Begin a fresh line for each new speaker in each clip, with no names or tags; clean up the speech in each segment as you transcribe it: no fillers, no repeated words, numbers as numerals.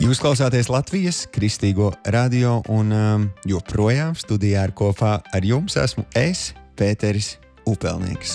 Jūs klausāties Latvijas Kristīgo radio un joprojām studijā kopā ar jums esmu es, Pēteris Upelnieks.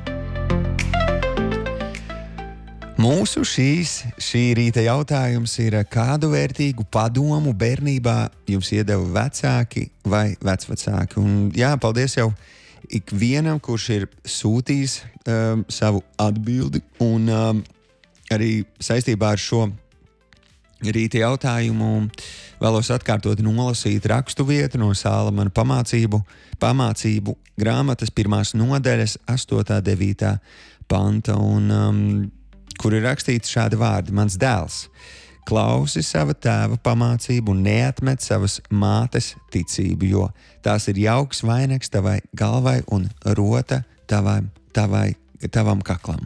Mūsu šī rīta jautājums ir, kādu vērtīgu padomu bērnībā jums iedeva vecāki vai vecvecāki? Un jā, paldies jau ikvienam, kurš ir sūtījis savu atbildi, un arī saistībā ar šo rīta jautājumu vēlos atkārtot nolasīt raksturvietu no Salamana pamācību grāmatas 1. nodaļas 8.9. panta, un kur ir rakstīts šādi vārdi: Mans dēls, klausi sava tēva pamācību un neatmet savas mātes ticību, jo tās ir jauks vainags tavai galvai un rota tavam kaklam.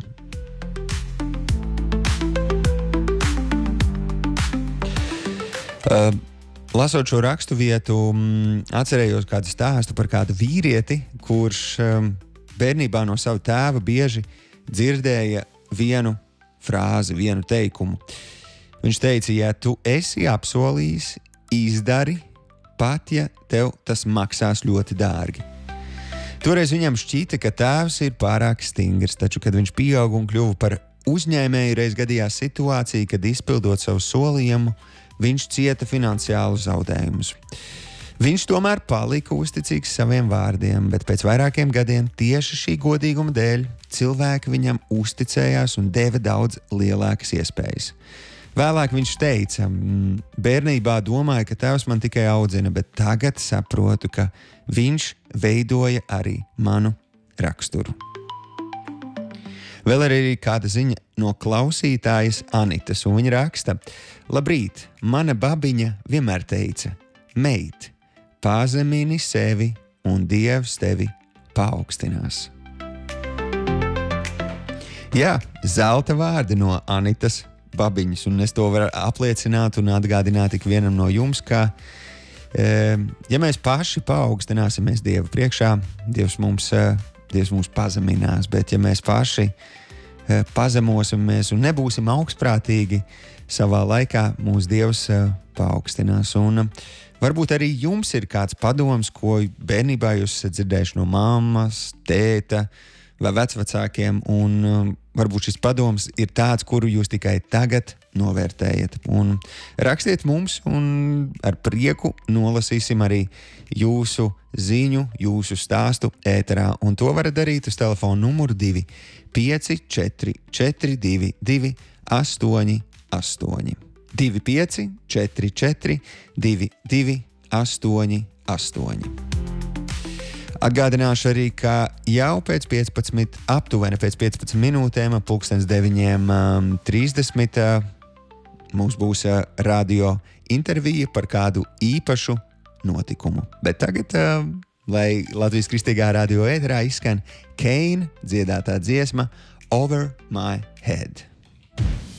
Lasot šo raksturvietu, atcerējos kādu stāstu par kādu vīrieti, kurš bērnībā no sava tēva bieži dzirdēja vienu frāzi, vienu teikumu. Viņš teica, ja tu esi apsolījis, izdari, pat ja tev tas maksās ļoti dārgi. Toreiz viņam šķita, ka tēvs ir pārāk stingrs, taču, kad viņš pieauga un kļuva par uzņēmēju, reiz gadījās situācija, kad izpildot savu solījumu, viņš cieta finansiālu zaudējumus. Viņš tomēr palika uzticīgs saviem vārdiem, bet pēc vairākiem gadiem tieši šī godīguma dēļ cilvēki viņam uzticējās un deva daudz lielākas iespējas. Vēlāk viņš teica, bērnībā domāju, ka tēvs man tikai audzina, bet tagad saprotu, ka viņš veidoja arī manu raksturu. Vēl arī kāda ziņa no klausītājas Anitas, un viņa raksta: Labrīt, mana babiņa vienmēr teica, meit, pazemini sevi un Dievs tevi paaugstinās. Jā, zelta vārdi no Anitas babiņas, un es to varu apliecināt un atgādināt ikvienam no jums, ka, ja mēs paši paaugstināsimies Dievu priekšā, Dievs mums pazeminās, bet ja mēs paši pazemosimies un nebūsim augstprātīgi, savā laikā mūs Dievs paaugstinās. Un varbūt arī jums ir kāds padoms, ko bērnībā jūs esat dzirdējuši no mammas, tēta vai vecvecākiem, un varbūt šis padoms ir tāds, kuru jūs tikai tagad novērtējat. Un rakstiet mums, un ar prieku nolasīsim arī jūsu ziņu, jūsu stāstu ēterā. Un to varat darīt uz telefonu numuru 25442 888. 25442 888. Atgādināšu arī, ka jau pēc 15, aptuveni pēc 15 minūtēm, 9:30, mums būs radio intervija par kādu īpašu notikumu. Bet tagad, lai Latvijas Kristīgā radio ēterā izskan Kane dziedātā dziesma Over My Head.